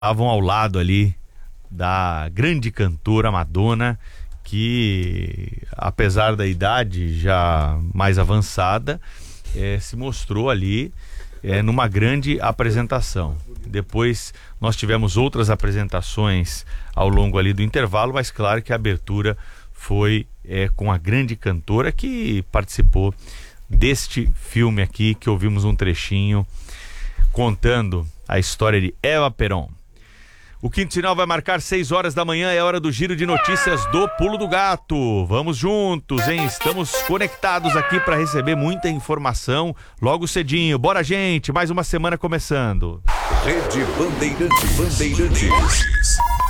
estavam ao lado ali da grande cantora Madonna, que apesar da idade já mais avançada, se mostrou ali numa grande apresentação. Depois nós tivemos outras apresentações ao longo ali do intervalo, mas claro que a abertura foi com a grande cantora que participou deste filme aqui, que ouvimos um trechinho contando a história de Eva Perón. O quinto sinal vai marcar 6 horas da manhã, é hora do giro de notícias do Pulo do Gato. Vamos juntos, hein? Estamos conectados aqui para receber muita informação logo cedinho. Bora, gente, mais uma semana começando. Rede Bandeirantes.